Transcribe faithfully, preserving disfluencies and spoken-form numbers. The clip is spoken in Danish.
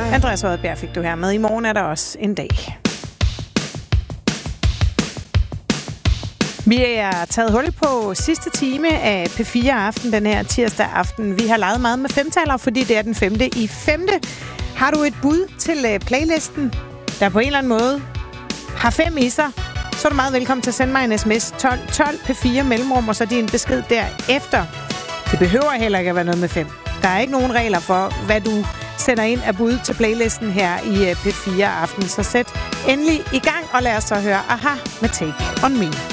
Andreas Oddbjerg fik du her med. I morgen er der også en dag. Vi er taget hul på sidste time af P fire Aften den her tirsdag aften. Vi har leget meget med femtaler, fordi det er den femte i femte. Har du et bud til playlisten, der på en eller anden måde har fem i sig, så er du meget velkommen til at sende mig en sms tolv tolv P fire mellemrum, og så din besked derefter. Det behøver heller ikke at være noget med fem. Der er ikke nogen regler for, hvad du sender ind af bud til playlisten her i P fire Aften. Så sæt endelig i gang, og lad os så høre Aha med Take On Me.